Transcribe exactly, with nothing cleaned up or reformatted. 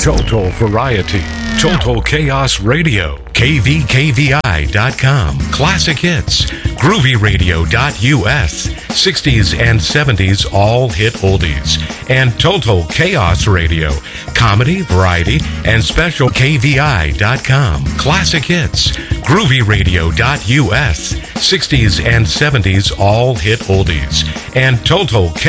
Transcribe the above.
Total Variety, Total Chaos Radio, K V K V I dot com, Classic Hits, Groovy Radio dot U S, sixties and seventies all hit oldies, and Total Chaos Radio, Comedy, Variety, and Special K V I dot com, Classic Hits, Groovy Radio dot U S, sixties and seventies all hit oldies, and Total